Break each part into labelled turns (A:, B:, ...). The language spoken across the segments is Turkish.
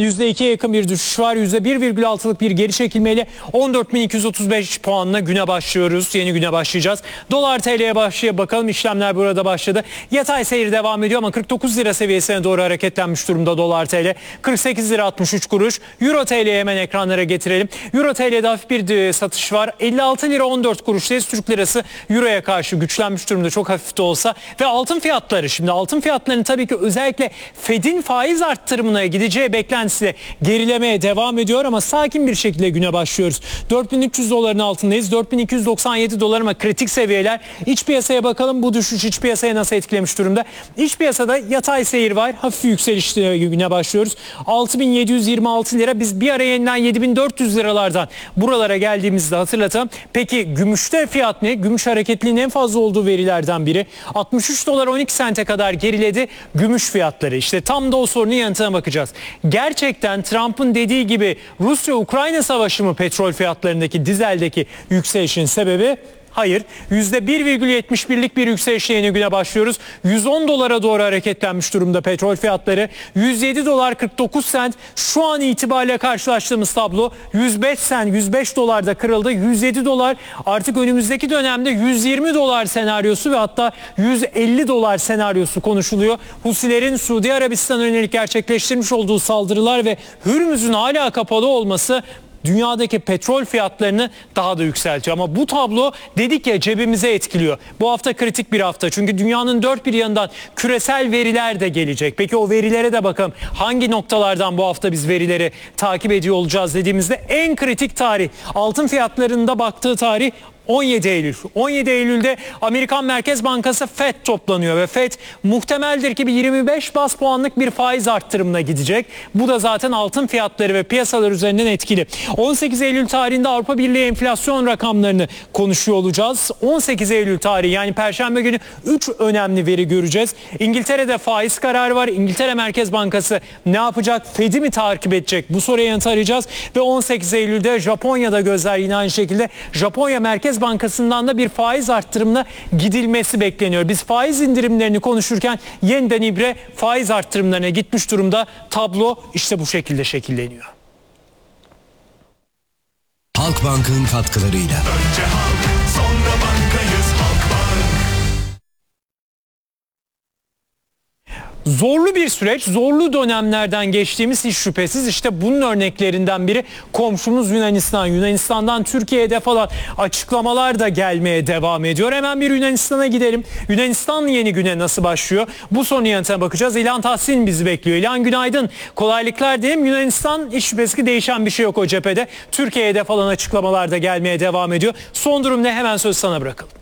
A: %2'ye yakın bir düşüş var. %1,6'lık bir geri çekilmeyle 14.235 puanla güne başlıyoruz. Yeni güne başlayacağız. Dolar TL'ye bakalım. İşlemler burada başladı. Yatay seyir devam ediyor ama 49 lira seviyesine doğru hareketlenmiş durumda dolar TL. 48 lira 63 kuruş. Euro TL'ye hemen ekranlara getirelim. Euro TL'de hafif bir satış var. 56 lira 14 kuruştayız. Türk lirası Euro'ya karşı güçlenmiş durumda, çok hafif de olsa. Ve altın fiyatları, şimdi altın fiyatlarının tabii ki özellikle Fed'in faiz arttırımına gideceği beklentisiyle gerilemeye devam ediyor ama sakin bir şekilde güne başlıyoruz. 4.300 doların altındayız. 4.297 dolar ama kritik seviyeler. İç piyasaya bakalım, bu düşüş iç piyasaya nasıl etkilemiş durumda? İç piyasada yatay seyir var. Hafif yükselişle güne başlıyoruz. 6.726 lira. Biz bir ara yeniden 7.400 liralardan buralara geldiğimizde hatırlatalım. Peki gümüşte fiyat ne? Gümüş hareketliliğinin en fazla olduğu verilerden biri. 63 dolar 12 sente kadar geriledi gümüş fiyatları. İşte tam da o sorunun yanıtına bakacağız. Gerçekten Trump'ın dediği gibi Rusya-Ukrayna savaşı mı petrol fiyatlarındaki, dizeldeki yükselişin sebebi? Hayır. %1,71'lik bir yükselişle yeni güne başlıyoruz. 110 dolara doğru hareketlenmiş durumda petrol fiyatları. 107 dolar 49 sent şu an itibariyle karşılaştığımız tablo. 105 sent, 105 dolarda kırıldı. 107 dolar artık önümüzdeki dönemde 120 dolar senaryosu ve hatta 150 dolar senaryosu konuşuluyor. Husilerin Suudi Arabistan'a yönelik gerçekleştirmiş olduğu saldırılar ve Hürmüz'ün hala kapalı olması dünyadaki petrol fiyatlarını daha da yükseltiyor. Ama bu tablo dedik ya, cebimize etkiliyor. Bu hafta kritik bir hafta. Çünkü dünyanın dört bir yanından küresel veriler de gelecek. Peki o verilere de bakalım. Hangi noktalardan bu hafta biz verileri takip ediyor olacağız dediğimizde en kritik tarih, altın fiyatlarında baktığı tarih 17 Eylül. 17 Eylül'de Amerikan Merkez Bankası FED toplanıyor ve FED muhtemeldir ki bir 25 bas puanlık bir faiz arttırımına gidecek. Bu da zaten altın fiyatları ve piyasalar üzerinden etkili. 18 Eylül tarihinde Avrupa Birliği enflasyon rakamlarını konuşuyor olacağız. 18 Eylül tarihi, yani Perşembe günü 3 önemli veri göreceğiz. İngiltere'de faiz kararı var. İngiltere Merkez Bankası ne yapacak? FED'i mi takip edecek? Bu soruya yanıt arayacağız. Ve 18 Eylül'de Japonya'da gözler yine aynı şekilde. Japonya Merkez Bankası'ndan da bir faiz arttırımına gidilmesi bekleniyor. Biz faiz indirimlerini konuşurken yeniden ibre faiz arttırımlarına gitmiş durumda. Tablo işte bu şekilde şekilleniyor.
B: Halkbank'ın katkılarıyla.
C: Önce halk, sonra bankayız Halkbank.
A: Zorlu bir süreç, zorlu dönemlerden geçtiğimiz hiç şüphesiz. İşte bunun örneklerinden biri komşumuz Yunanistan. Yunanistan'dan Türkiye'de falan açıklamalar da gelmeye devam ediyor. Hemen bir Yunanistan'a gidelim. Yunanistan yeni güne nasıl başlıyor? Bu sorunun yanıtına bakacağız. İlhan Tahsin bizi bekliyor. İlhan, günaydın. Kolaylıklar diyelim. Yunanistan hiç şüphesiz ki değişen bir şey yok o cephede. Türkiye'de falan açıklamalar da gelmeye devam ediyor. Son durum ne? Hemen söz sana bırakalım.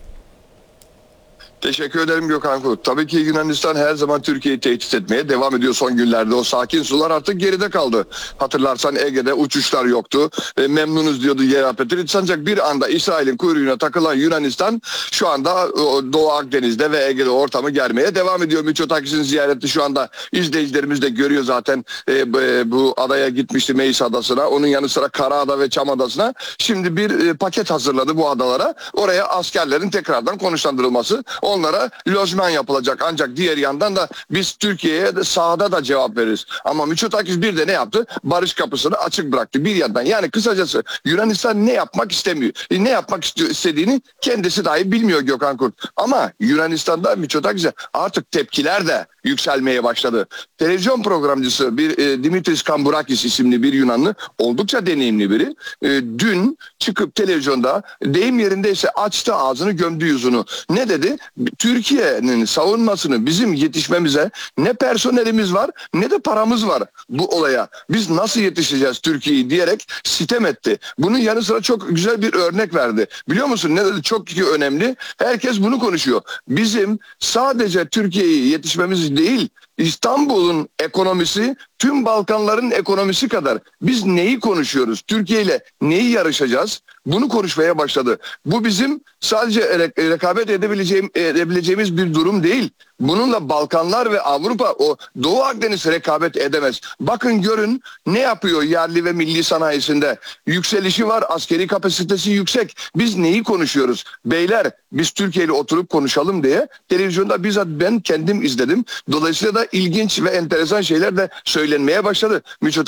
D: Teşekkür ederim Gökhan Kurt. Tabii ki Yunanistan her zaman Türkiye'yi tehdit etmeye devam ediyor son günlerde. O sakin sular artık geride kaldı. Hatırlarsan Ege'de uçuşlar yoktu. Memnunuz diyordu yer Petric. Ancak bir anda İsrail'in kuyruğuna takılan Yunanistan şu anda Doğu Akdeniz'de ve Ege'de ortamı germeye devam ediyor. Mitsotakis'in ziyareti şu anda izleyicilerimiz de görüyor zaten. Bu adaya gitmişti, Meis Adası'na. Onun yanı sıra Karaada ve Çam Adası'na. Şimdi bir paket hazırladı bu adalara. Oraya askerlerin tekrardan konuşlandırılması, onlara lojman yapılacak. Ancak diğer yandan da biz Türkiye'ye de sahada da cevap veririz. Ama Mitsotakis bir de ne yaptı? Barış kapısını açık bıraktı bir yandan. Yani kısacası Yunanistan ne yapmak istemiyor. Ne yapmak istediğini kendisi dahi bilmiyor Gökhan Kurt. Ama Yunanistan'da Mitsotakis'e artık tepkiler de yükselmeye başladı. Televizyon programcısı Dimitris Kambourakis isimli bir Yunanlı, oldukça deneyimli biri. Dün çıkıp televizyonda, deyim yerindeyse açtı ağzını, gömdü yüzünü. Ne dedi? Türkiye'nin savunmasını bizim yetişmemize ne personelimiz var ne de paramız var bu olaya. Biz nasıl yetişeceğiz Türkiye'yi diyerek sitem etti. Bunun yanı sıra çok güzel bir örnek verdi. Biliyor musun ne dedi? Çok önemli. Herkes bunu konuşuyor. Bizim sadece Türkiye'yi yetişmemiz değil, İstanbul'un ekonomisi tüm Balkanların ekonomisi kadar. Biz neyi konuşuyoruz? Türkiye ile neyi yarışacağız? Bunu konuşmaya başladı. Bu bizim sadece rekabet edebileceğimiz bir durum değil. Bununla Balkanlar ve Avrupa, o Doğu Akdeniz rekabet edemez. Bakın görün ne yapıyor yerli ve milli sanayisinde. Yükselişi var, askeri kapasitesi yüksek. Biz neyi konuşuyoruz? Beyler, biz Türkiye ile oturup konuşalım diye televizyonda bizzat ben kendim izledim. Dolayısıyla da ilginç ve enteresan şeyler de söylenmeye başladı.